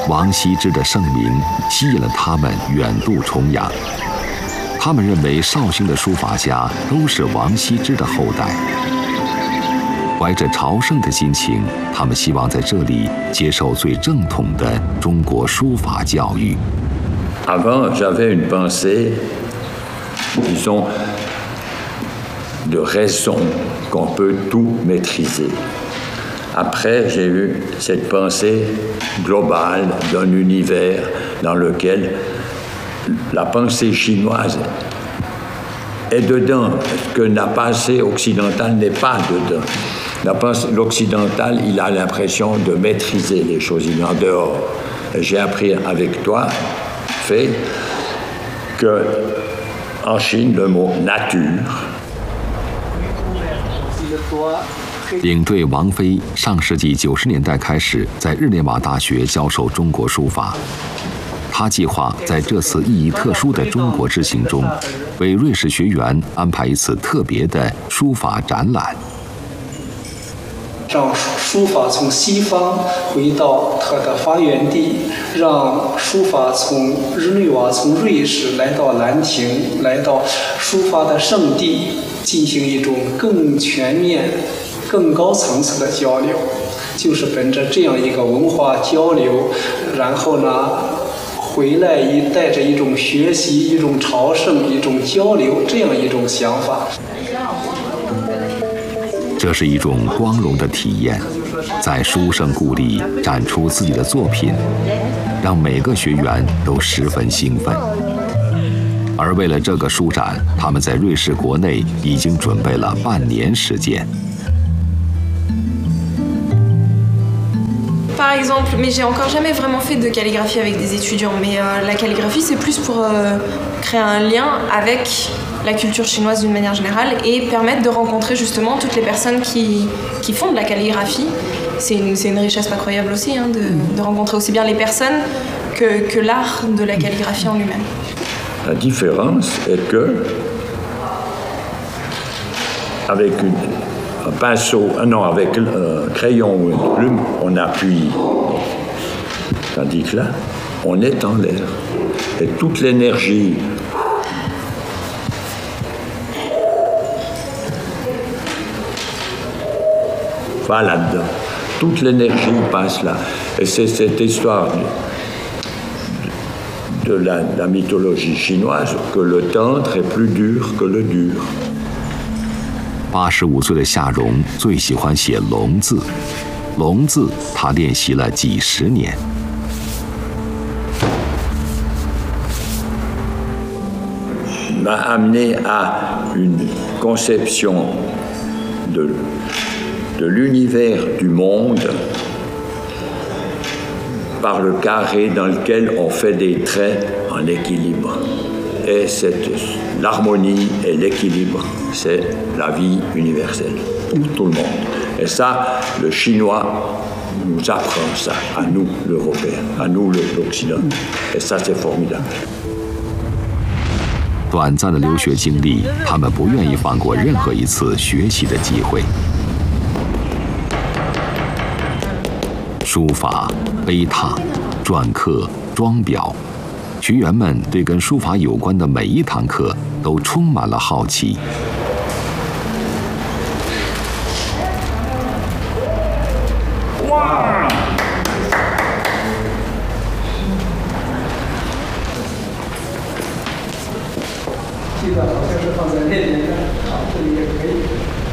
王羲之的盛名吸引了他们远渡重洋。他们认为绍兴的书法家都是王羲之的后代。怀着朝圣的心情，他们希望在这里接受最正统的中国书法教育。 Avant, j'avais une pensée, disons, de raison qu'on peut tout maîtriser. Après, j'ai eu cette pensée globale d'un univers dans lequel la pensée chinoise est dedans, ce que la pensée occidentale n'est pas dedans. L'occidental, il a l'impression de maîtriser les choses, il est en dehors. Et j'ai appris avec toi, fait, qu'en Chine, le mot nature. 领队王菲上世纪90年代开始在日内瓦大学教授中国书法。他计划在这次意义特殊的中国之行中，为瑞士学员安排一次特别的书法展览。 让书法从西方回到它的发源地，让书法从日内瓦、从瑞士来到兰亭，来到书法的圣地，进行一种更全面、更高层次的交流。就是本着这样一个文化交流，然后呢，回来带着一种学习、一种朝圣、一种交流这样一种想法。 这是一种光荣的体验，在书圣故里展出自己的作品，让每个学员都十分兴奋。而为了这个书展，他们在瑞士国内已经准备了半年时间。 Par exemple, mais j'ai encore jamais vraiment fait de calligraphie avec des étudiants, mais la calligraphie c'est plus pour créer un lien avec la culture chinoise d'une manière générale et permettre de rencontrer justement toutes les personnes qui font de la calligraphie. C'est une richesse incroyable aussi, hein, de rencontrer aussi bien les personnes que l'art de la calligraphie en lui-même. La différence est que avec un pinceau, avec un crayon ou une plume, on appuie. Tandis que là, on est en l'air. Et toute l'énergie va là-dedans. Toute l'énergie passe là. Et c'est cette histoire de la mythologie chinoise que le tendre est plus dur que le dur. 85岁的夏蓉最喜欢写龙字，龙字他练习了几10年。 M'a amené à une conception de l'univers du monde par le carré dans lequel on fait des traits en équilibre. Et l'harmonie et l'équilibre, c'est la vie universelle, pour tout le monde. Et ça, le chinois nous apprend ça, à nous, l'Européen, à nous, l'Occident. Et ça, c'est formidable. 短暂的留学经历，他们不愿意放过任何一次学习的机会。书法、碑拓、篆刻、装裱，学员们对跟书法有关的每一堂课都充满了好奇。 哇！这个好像是放在那边的，好，这里也可以。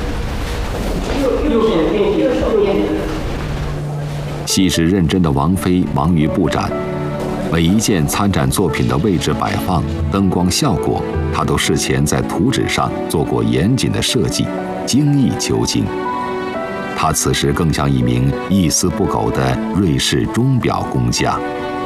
右边。 细致认真的王菲忙于布展，每一件参展作品的位置摆放、灯光效果，她都事前在图纸上做过严谨的设计，精益求精。她此时更像一名一丝不苟的瑞士钟表工匠。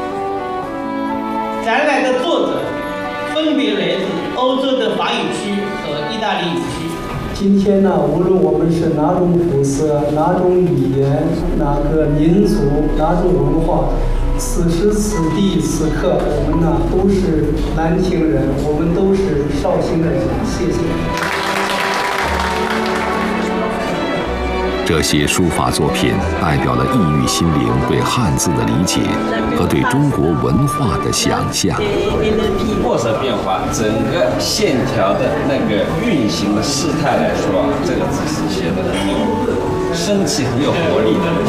展览的作者分别来自欧洲的法语区和意大利语区。 今天呢，无论我们是哪种肤色、哪种语言、哪个民族、哪种文化，此时此地此刻，我们呢都是兰亭人，我们都是绍兴人。谢谢。 这些书法作品代表了异域心灵对汉字的理解和对中国文化的想象。 墨色变化，整个线条的那个运行的事态来说，这个字是写的很有生气、很有活力的。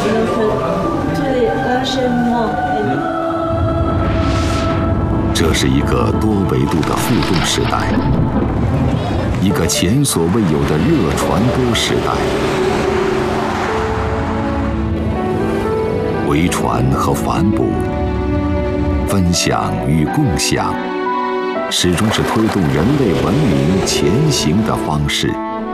这是一个多维度的互动时代，一个前所未有的热传播时代。回传和反哺，分享与共享，始终是推动人类文明前行的方式。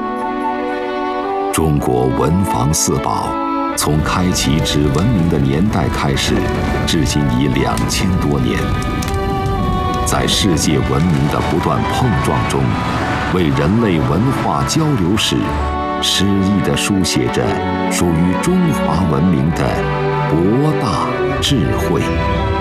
中国文房四宝，从开启纸文明的年代开始，至今已2000多年。在世界文明的不断碰撞中，为人类文化交流史诗意地书写着属于中华文明的博大智慧。